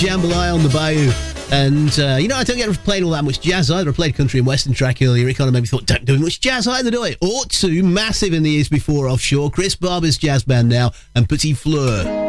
Jambalaya on the Bayou. And, I don't get played all that much jazz either. I played country and western track earlier. It kind of made me thought, don't do much jazz either, do I? Ought to. Massive in the years before offshore. Chris Barber's jazz band now and Petit Fleur.